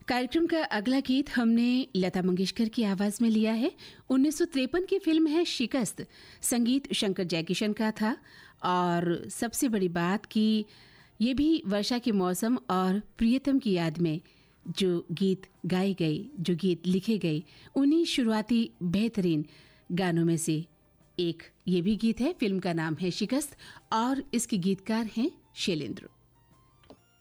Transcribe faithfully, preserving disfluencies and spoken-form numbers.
कार्यक्रम का अगला गीत हमने लता मंगेशकर की आवाज में लिया है। उन्नीस सौ तिरपन की फिल्म है शिकस्त। संगीत शंकर जयकिशन का था और सबसे बड़ी बात कि ये भी वर्षा के मौसम और प्रियतम की याद में जो गीत गाए गए, जो गीत लिखे गए, उन्हीं शुरुआती बेहतरीन गानों में से एक ये भी गीत है। फिल्म का नाम है शिकस्त और इसके गीतकार हैं शैलेंद्र।